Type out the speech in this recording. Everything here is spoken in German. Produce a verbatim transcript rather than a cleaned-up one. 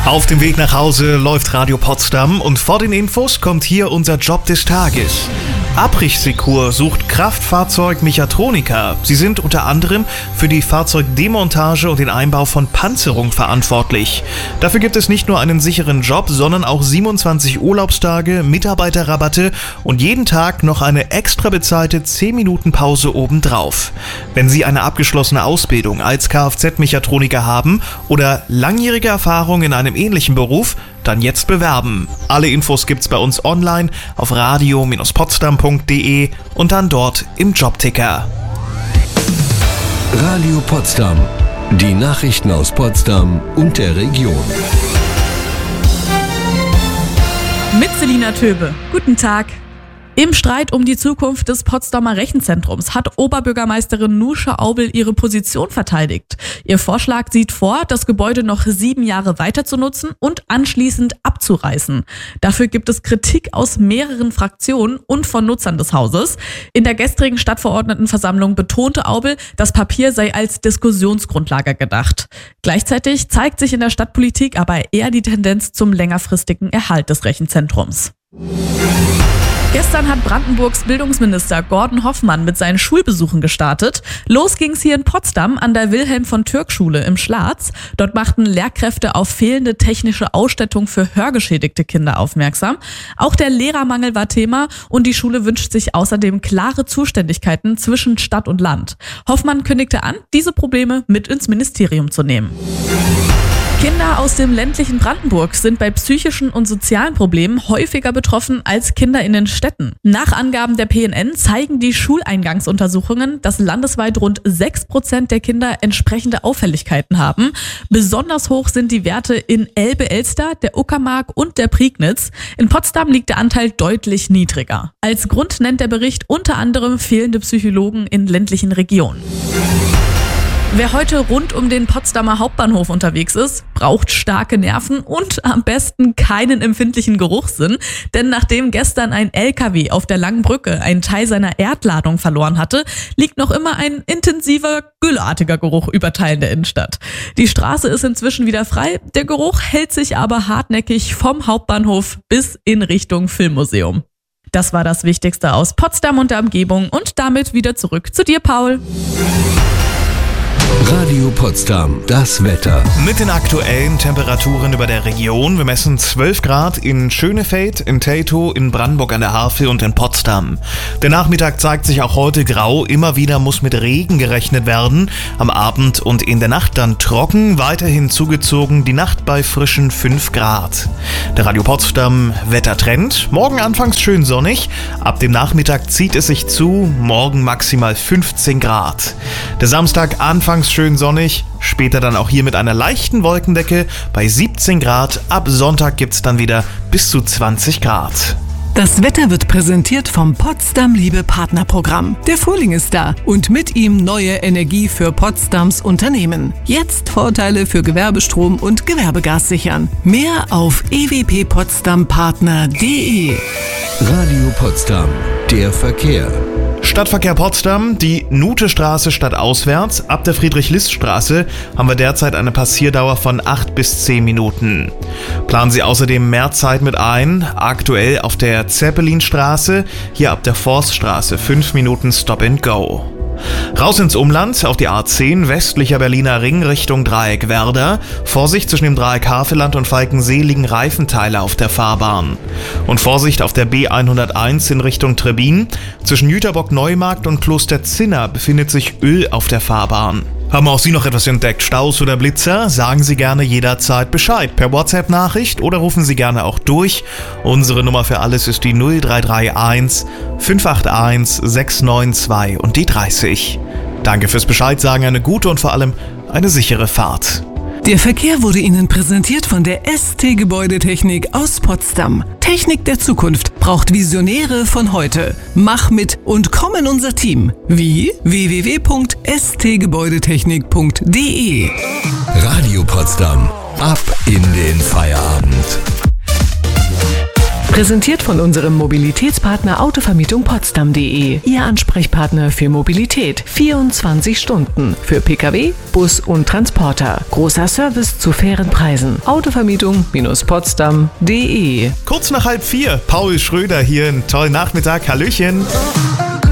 Auf dem Weg nach Hause läuft Radio Potsdam und vor den Infos kommt hier unser Job des Tages. Abrichsecur sucht Kraftfahrzeug-Mechatroniker. Sie sind unter anderem für die Fahrzeugdemontage und den Einbau von Panzerung verantwortlich. Dafür gibt es nicht nur einen sicheren Job, sondern auch siebenundzwanzig Urlaubstage, Mitarbeiterrabatte und jeden Tag noch eine extra bezahlte zehn Minuten Pause obendrauf. Wenn Sie eine abgeschlossene Ausbildung als Kfz-Mechatroniker haben oder langjährige Erfahrung in einem ähnlichen Beruf, dann jetzt bewerben. Alle Infos gibt's bei uns online auf radio Bindestrich potsdam punkt de und dann dort im Jobticker. Radio Potsdam. Die Nachrichten aus Potsdam und der Region. Mit Selina Töbe. Guten Tag. Im Streit um die Zukunft des Potsdamer Rechenzentrums hat Oberbürgermeisterin Nusche Aubel ihre Position verteidigt. Ihr Vorschlag sieht vor, das Gebäude noch sieben Jahre weiter zu nutzen und anschließend abzureißen. Dafür gibt es Kritik aus mehreren Fraktionen und von Nutzern des Hauses. In der gestrigen Stadtverordnetenversammlung betonte Aubel, das Papier sei als Diskussionsgrundlage gedacht. Gleichzeitig zeigt sich in der Stadtpolitik aber eher die Tendenz zum längerfristigen Erhalt des Rechenzentrums. Gestern hat Brandenburgs Bildungsminister Gordon Hoffmann mit seinen Schulbesuchen gestartet. Los ging's hier in Potsdam an der Wilhelm-von-Türk-Schule im Schlatz. Dort machten Lehrkräfte auf fehlende technische Ausstattung für hörgeschädigte Kinder aufmerksam. Auch der Lehrermangel war Thema und die Schule wünscht sich außerdem klare Zuständigkeiten zwischen Stadt und Land. Hoffmann kündigte an, diese Probleme mit ins Ministerium zu nehmen. Kinder aus dem ländlichen Brandenburg sind bei psychischen und sozialen Problemen häufiger betroffen als Kinder in den Städten. Nach Angaben der P N N zeigen die Schuleingangsuntersuchungen, dass landesweit rund sechs Prozent der Kinder entsprechende Auffälligkeiten haben. Besonders hoch sind die Werte in Elbe-Elster, der Uckermark und der Prignitz. In Potsdam liegt der Anteil deutlich niedriger. Als Grund nennt der Bericht unter anderem fehlende Psychologen in ländlichen Regionen. Wer heute rund um den Potsdamer Hauptbahnhof unterwegs ist, braucht starke Nerven und am besten keinen empfindlichen Geruchssinn. Denn nachdem gestern ein L K W auf der Langen Brücke einen Teil seiner Erdladung verloren hatte, liegt noch immer ein intensiver, güllartiger Geruch über Teilen der Innenstadt. Die Straße ist inzwischen wieder frei, der Geruch hält sich aber hartnäckig vom Hauptbahnhof bis in Richtung Filmmuseum. Das war das Wichtigste aus Potsdam und der Umgebung und damit wieder zurück zu dir, Paul. Radio Potsdam, das Wetter. Mit den aktuellen Temperaturen über der Region. Wir messen zwölf Grad in Schönefeld, in Teltow, in Brandenburg an der Havel und in Potsdam. Der Nachmittag zeigt sich auch heute grau. Immer wieder muss mit Regen gerechnet werden. Am Abend und in der Nacht dann trocken. Weiterhin zugezogen, die Nacht bei frischen fünf Grad. Der Radio Potsdam Wettertrend. Morgen anfangs schön sonnig. Ab dem Nachmittag zieht es sich zu. Morgen maximal fünfzehn Grad. Der Samstag anfangs schön sonnig, später dann auch hier mit einer leichten Wolkendecke bei siebzehn Grad. Ab Sonntag gibt's dann wieder bis zu zwanzig Grad. Das Wetter wird präsentiert vom Potsdam Liebe Partnerprogramm. Der Frühling ist da und mit ihm neue Energie für Potsdams Unternehmen. Jetzt Vorteile für Gewerbestrom und Gewerbegas sichern. Mehr auf e w p potsdam partner punkt de. Radio Potsdam, der Verkehr. Stadtverkehr Potsdam, die Nuthestraße stadtauswärts. Ab der Friedrich-List-Straße haben wir derzeit eine Passierdauer von acht bis zehn Minuten. Planen Sie außerdem mehr Zeit mit ein. Aktuell auf der Zeppelinstraße, hier ab der Forststraße fünf Minuten Stop and Go. Raus ins Umland auf die A zehn, westlicher Berliner Ring Richtung Dreieck Werder. Vorsicht, zwischen dem Dreieck Havelland und Falkensee liegen Reifenteile auf der Fahrbahn. Und Vorsicht auf der B hunderteins in Richtung Trebin. Zwischen Jüterbock-Neumarkt und Kloster Zinna befindet sich Öl auf der Fahrbahn. Haben auch Sie noch etwas entdeckt, Staus oder Blitzer? Sagen Sie gerne jederzeit Bescheid per WhatsApp-Nachricht oder rufen Sie gerne auch durch. Unsere Nummer für alles ist die null drei drei eins fünf acht eins sechs neun zwei und die dreißig. Danke fürs Bescheid sagen, eine gute und vor allem eine sichere Fahrt. Der Verkehr wurde Ihnen präsentiert von der S T Gebäudetechnik aus Potsdam. Technik der Zukunft braucht Visionäre von heute. Mach mit und komm in unser Team. Wie? w w w punkt s t gebäudetechnik punkt de. Radio Potsdam. Ab in den Feierabend. Präsentiert von unserem Mobilitätspartner Autovermietung Potsdam punkt de. Ihr Ansprechpartner für Mobilität. vierundzwanzig Stunden. Für Pkw, Bus und Transporter. Großer Service zu fairen Preisen. Autovermietung Potsdam punkt de. Kurz nach halb vier, Paul Schröder hier, einen tollen Nachmittag, Hallöchen.